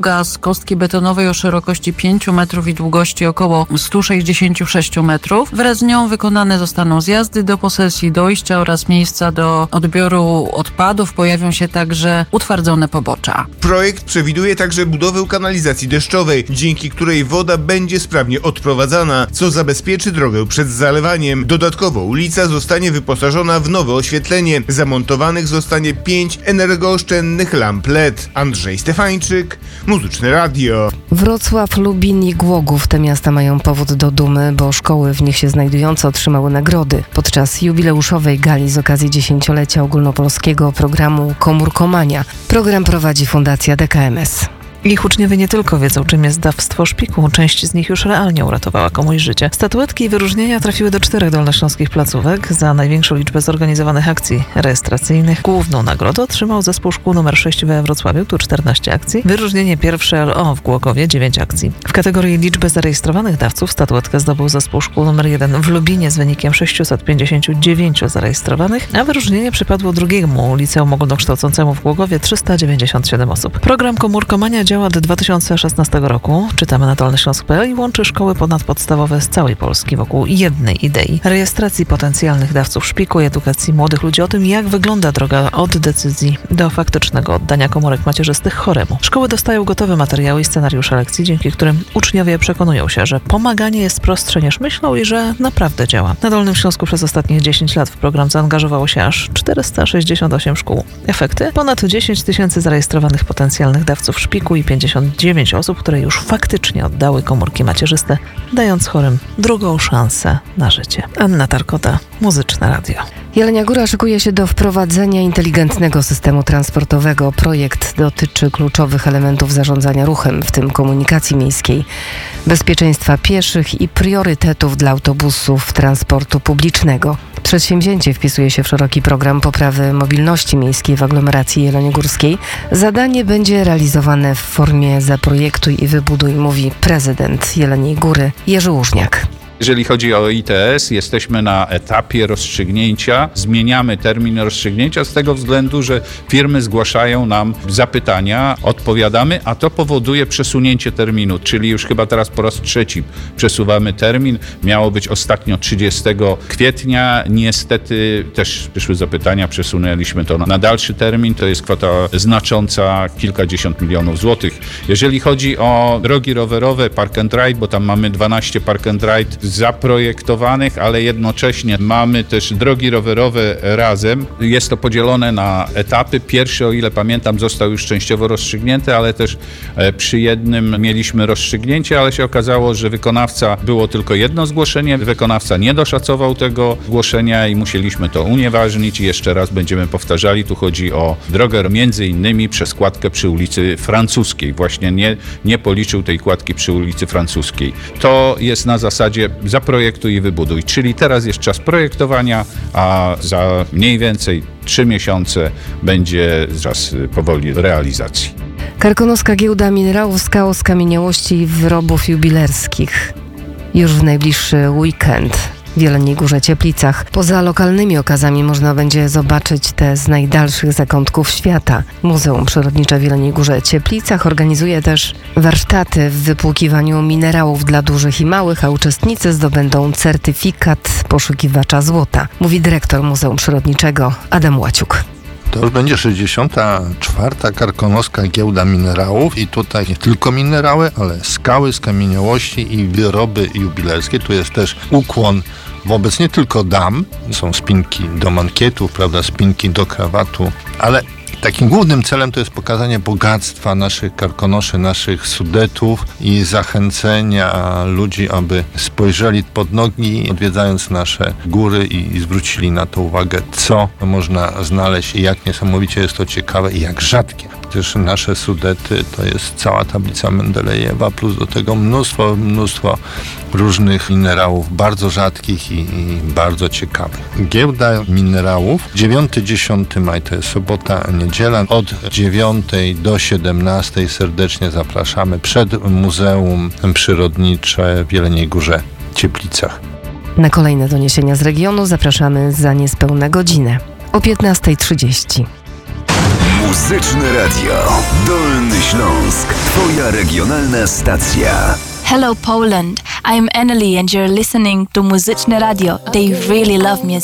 Gaz kostki betonowej o szerokości 5 metrów i długości około 166 metrów. Wraz z nią wykonane zostaną zjazdy do posesji, dojścia oraz miejsca do odbioru odpadów. Pojawią się także utwardzone pobocza. Projekt przewiduje także budowę kanalizacji deszczowej, dzięki której woda będzie sprawnie odprowadzana, co zabezpieczy drogę przed zalewaniem. Dodatkowo ulica zostanie wyposażona w nowe oświetlenie. Zamontowanych zostanie 5 energooszczędnych lamp LED. Andrzej Stefańczyk, Muzyczne Radio. Wrocław, Lubin i Głogów. Te miasta mają powód do dumy, bo szkoły w nich się znajdujące otrzymały nagrody. Podczas jubileuszowej gali z okazji 10-lecia ogólnopolskiego programu Komórkomania. Program prowadzi Fundacja DKMS. Ich uczniowie nie tylko wiedzą, czym jest dawstwo szpiku, część z nich już realnie uratowała komuś życie. Statuetki i wyróżnienia trafiły do 4 dolnośląskich placówek za największą liczbę zorganizowanych akcji rejestracyjnych. Główną nagrodę otrzymał zespół szkół nr 6 we Wrocławiu, tu 14 akcji. Wyróżnienie pierwsze LO w Głogowie, 9 akcji. W kategorii liczby zarejestrowanych dawców statuetkę zdobył zespół szkół nr 1 w Lubinie z wynikiem 659 zarejestrowanych, a wyróżnienie przypadło drugiemu liceum ogólnokształcącemu w Głogowie, 397 osób. Program Komórkomania działa od 2016 roku, czytamy na dolnośląsk.pl, i łączy szkoły ponadpodstawowe z całej Polski wokół jednej idei: rejestracji potencjalnych dawców szpiku i edukacji młodych ludzi o tym, jak wygląda droga od decyzji do faktycznego oddania komórek macierzystych choremu. Szkoły dostają gotowe materiały i scenariusze lekcji, dzięki którym uczniowie przekonują się, że pomaganie jest prostsze niż myślą i że naprawdę działa. Na Dolnym Śląsku przez ostatnich 10 lat w program zaangażowało się aż 468 szkół. Efekty? Ponad 10 tysięcy zarejestrowanych potencjalnych dawców szpiku i 59 osób, które już faktycznie oddały komórki macierzyste, dając chorym drugą szansę na życie. Anna Tarkota, Muzyczne Radio. Jelenia Góra szykuje się do wprowadzenia inteligentnego systemu transportowego. Projekt dotyczy kluczowych elementów zarządzania ruchem, w tym komunikacji miejskiej, bezpieczeństwa pieszych i priorytetów dla autobusów transportu publicznego. Przedsięwzięcie wpisuje się w szeroki program poprawy mobilności miejskiej w aglomeracji jeleniogórskiej. Zadanie będzie realizowane w formie zaprojektuj i wybuduj, mówi prezydent Jeleniej Góry Jerzy Łużniak. Jeżeli chodzi o ITS, jesteśmy na etapie rozstrzygnięcia. Zmieniamy termin rozstrzygnięcia z tego względu, że firmy zgłaszają nam zapytania, odpowiadamy, a to powoduje przesunięcie terminu, czyli już chyba teraz po raz trzeci przesuwamy termin. Miało być ostatnio 30 kwietnia. Niestety też przyszły zapytania, przesunęliśmy to na dalszy termin. To jest kwota znacząca, kilkadziesiąt milionów złotych. Jeżeli chodzi o drogi rowerowe, park and ride, bo tam mamy 12 park and ride zaprojektowanych, ale jednocześnie mamy też drogi rowerowe razem. Jest to podzielone na etapy. Pierwszy, o ile pamiętam, został już częściowo rozstrzygnięty, ale też przy jednym mieliśmy rozstrzygnięcie, ale się okazało, że wykonawca, było tylko jedno zgłoszenie, wykonawca nie doszacował tego zgłoszenia i musieliśmy to unieważnić i jeszcze raz będziemy powtarzali. Tu chodzi o drogę między innymi przez kładkę przy ulicy Francuskiej. Właśnie nie policzył tej kładki przy ulicy Francuskiej. To jest na zasadzie zaprojektuj i wybuduj, czyli teraz jest czas projektowania, a za mniej więcej 3 miesiące będzie czas powoli realizacji. Karkonoska Giełda Minerałów, Skał, Skamieniałości i Wyrobów Jubilerskich. Już w najbliższy weekend w Jeleniej Górze Cieplicach. Poza lokalnymi okazami można będzie zobaczyć te z najdalszych zakątków świata. Muzeum Przyrodnicze w Jeleniej Górze Cieplicach organizuje też warsztaty w wypłukiwaniu minerałów dla dużych i małych, a uczestnicy zdobędą certyfikat poszukiwacza złota, mówi dyrektor Muzeum Przyrodniczego Adam Łaciuk. To już będzie 64. Karkonoska Giełda Minerałów i tutaj nie tylko minerały, ale skały, skamieniałości i wyroby jubilerskie. Tu jest też ukłon wobec nie tylko dam, są spinki do mankietów, prawda, spinki do krawatu, ale takim głównym celem to jest pokazanie bogactwa naszych karkonoszy, naszych Sudetów i zachęcenia ludzi, aby spojrzeli pod nogi, odwiedzając nasze góry i zwrócili na to uwagę, co można znaleźć i jak niesamowicie jest to ciekawe i jak rzadkie. Przecież nasze Sudety to jest cała tablica Mendelejewa, plus do tego mnóstwo różnych minerałów, bardzo rzadkich i bardzo ciekawych. Giełda Minerałów, 9-10 maj, to jest sobota, niedziela, od 9 do 17 serdecznie zapraszamy przed Muzeum Przyrodnicze w Jeleniej Górze Cieplicach. Na kolejne doniesienia z regionu zapraszamy za niespełna godzinę o 15:30. Muzyczne Radio. Dolny Śląsk. Twoja regionalna stacja. Hello Poland, I am Annalie and you're listening to Muzyczne Radio. They really love music.